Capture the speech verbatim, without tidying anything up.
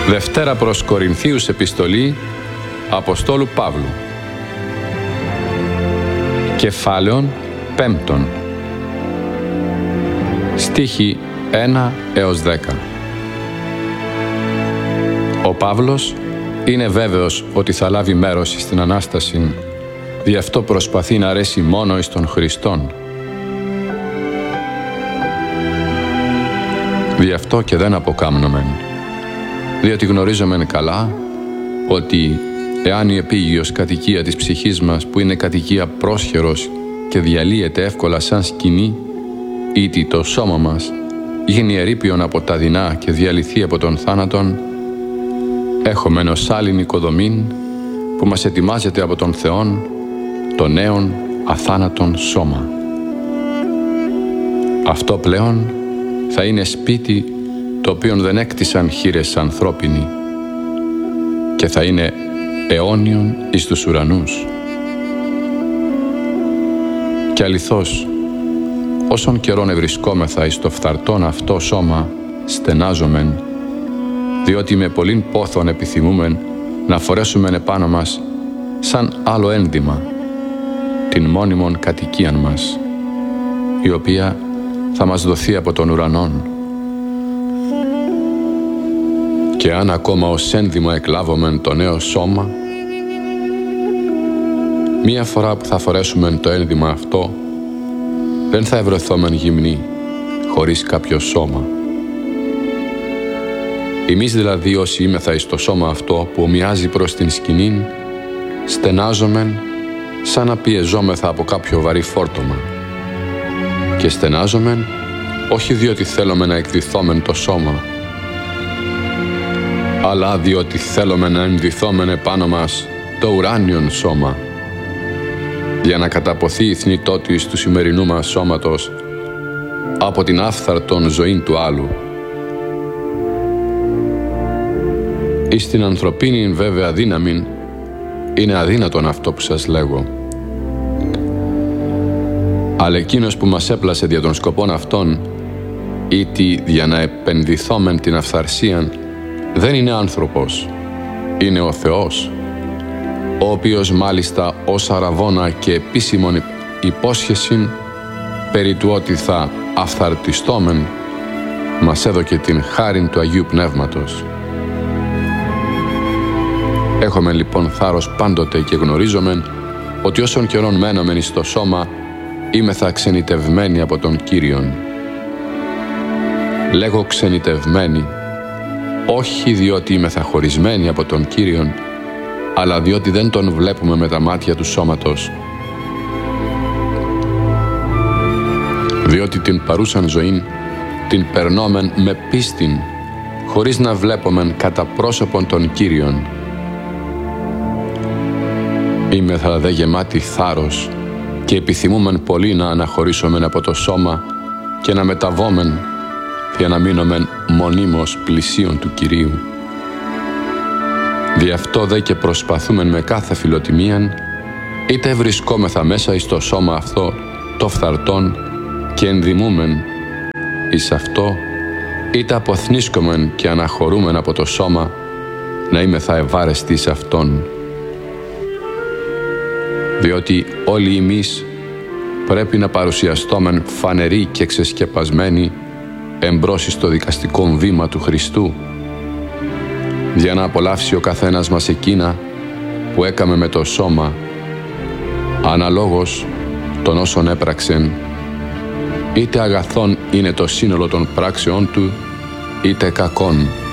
Δευτέρα προς Κορινθίους επιστολή Αποστόλου Παύλου. Κεφάλαιον πέμπτον. Στίχοι ένα έως δέκα. Ο Παύλος είναι βέβαιος ότι θα λάβει μέρος στην Ανάσταση, δι' αυτό προσπαθεί να αρέσει μόνο εις τον Χριστόν. Δι' αυτό και δεν αποκάμνομεν, διότι γνωρίζομεν καλά ότι εάν η επίγειος κατοικία της ψυχής μας, που είναι κατοικία πρόσχερος και διαλύεται εύκολα σαν σκηνή, ήτι το σώμα μας γίνει ερείπιον από τα δεινά και διαλυθεί από τον θάνατον, έχομεν ως άλλην οικοδομήν που μας ετοιμάζεται από τον Θεόν το νέον αθάνατον σώμα. Αυτό πλέον θα είναι σπίτι το οποίο δεν έκτισαν χείλες ανθρώπινοι και θα είναι αιώνιον εις τους ουρανούς. Και αληθώς, όσον καιρόν ευρισκόμεθα εις το φθαρτόν αυτό σώμα, στενάζομεν, διότι με πολλήν πόθον επιθυμούμεν να φορέσουμεν επάνω μας σαν άλλο ένδυμα την μόνιμον κατοικίαν μας, η οποία θα μας δοθεί από τον ουρανόν. Και αν ακόμα ως ένδυμα εκλάβομεν το νέο σώμα, μία φορά που θα φορέσουμε το ένδυμα αυτό, δεν θα ευρεθόμεν γυμνοί χωρίς κάποιο σώμα. Εμείς δηλαδή όσοι είμεθα εις το σώμα αυτό που ομοιάζει προς την σκηνήν, στενάζομεν σαν να πιεζόμεθα από κάποιο βαρύ φόρτωμα. Και στενάζομεν όχι διότι θέλουμε να εκδηθόμεν το σώμα, αλλά διότι θέλουμε να ενδυθόμεν επάνω μας το ουράνιον σώμα, για να καταποθεί η θνητότης του σημερινού μας σώματος από την άφθαρτον ζωήν του άλλου. Εις την ανθρωπίνην βέβαια δύναμην είναι αδύνατον αυτό που σας λέγω. Αλλά εκείνος που μας έπλασε δια των σκοπών αυτών, ήτι για να επενδυθόμεν την αυθαρσίαν, δεν είναι άνθρωπος, είναι ο Θεός, ο οποίος μάλιστα ως αραβώνα και επίσημον υπόσχεσιν περί του ότι θα αυθαρτιστόμεν, μας έδωκε την χάριν του Αγίου Πνεύματος. Έχομεν λοιπόν θάρρος πάντοτε και γνωρίζομεν ότι όσον καιρόν μένομεν εις το σώμα, είμεθα ξενιτευμένοι από τον Κύριον. Λέγω ξενιτευμένοι, όχι διότι είμεθα χωρισμένοι από τον Κύριον, αλλά διότι δεν τον βλέπουμε με τα μάτια του σώματος. Διότι την παρούσαν ζωήν την περνόμεν με πίστην, χωρίς να βλέπομεν κατά πρόσωπον τον Κύριον. Είμεθα δε γεμάτοι θάρρος και επιθυμούμεν πολύ να αναχωρήσομεν από το σώμα και να μεταβόμεν για να μείνομεν μονίμως πλησίον του Κυρίου. Δι' αυτό δε και προσπαθούμεν με κάθε φιλοτιμίαν, είτε βρισκόμεθα μέσα εις το σώμα αυτό το φθαρτόν και ενδυμούμεν εις αυτό, είτε αποθνίσκομεν και αναχωρούμεν από το σώμα, να είμεθα ευάρεστοι εις αυτόν. Διότι όλοι εμείς πρέπει να παρουσιαστόμεν φανεροί και ξεσκεπασμένοι εμπρός στο δικαστικό βήμα του Χριστού, για να απολαύσει ο καθένας μας εκείνα που έκαμε με το σώμα, αναλόγως των όσων έπραξεν, είτε αγαθόν είναι το σύνολο των πράξεών του, είτε κακόν.